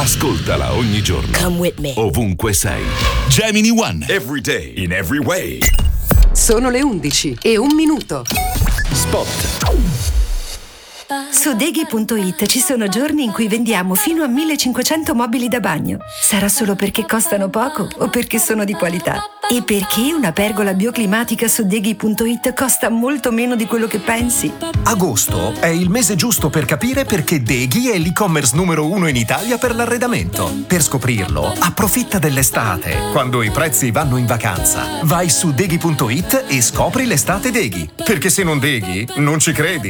Ascoltala ogni giorno. Come with me. Ovunque sei. Gemini One. Every day. In every way. Sono le 11:01. Spot. Su Deghi.it ci sono giorni in cui vendiamo fino a 1500 mobili da bagno. Sarà solo perché costano poco o perché sono di qualità? E perché una pergola bioclimatica su Deghi.it costa molto meno di quello che pensi? Agosto è il mese giusto per capire perché Deghi è l'e-commerce numero 1 in Italia per l'arredamento. Per scoprirlo, approfitta dell'estate, quando i prezzi vanno in vacanza. Vai su Deghi.it e scopri l'estate Deghi. Perché se non Deghi, non ci credi.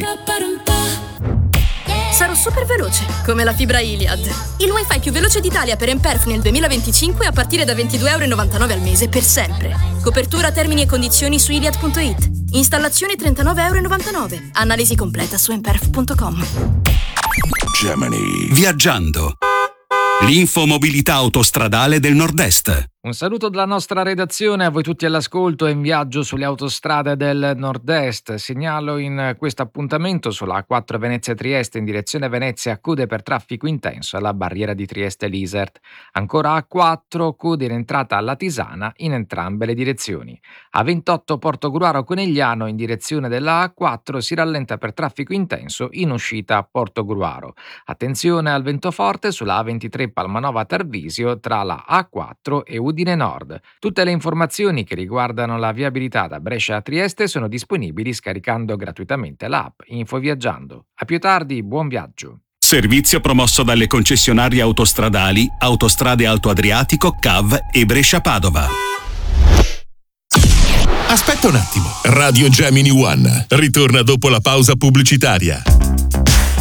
Sarò super veloce, come la fibra Iliad. Il wifi più veloce d'Italia per Emperf nel 2025 a partire da €22,99 al mese per sempre. Copertura, termini e condizioni su Iliad.it. Installazione €39,99. Analisi completa su emperf.com. Gemini. Viaggiando. L'infomobilità autostradale del Nord-Est. Un saluto dalla nostra redazione a voi tutti all'ascolto e in viaggio sulle autostrade del Nord-Est. Segnalo in questo appuntamento sulla A4 Venezia-Trieste in direzione Venezia code per traffico intenso alla barriera di Trieste-Lisert. Ancora A4 code in entrata alla Tisana in entrambe le direzioni. A28 Portogruaro-Conegliano in direzione della A4 si rallenta per traffico intenso in uscita a Portogruaro. Attenzione al vento forte sulla A23 Palmanova-Tarvisio tra la A4 e Udine Nord. Tutte le informazioni che riguardano la viabilità da Brescia a Trieste sono disponibili scaricando gratuitamente l'app Infoviaggiando. A più tardi, buon viaggio. Servizio promosso dalle concessionarie autostradali Autostrade Alto Adriatico, CAV e Brescia-Padova. Aspetta un attimo. Radio Gemini One ritorna dopo la pausa pubblicitaria.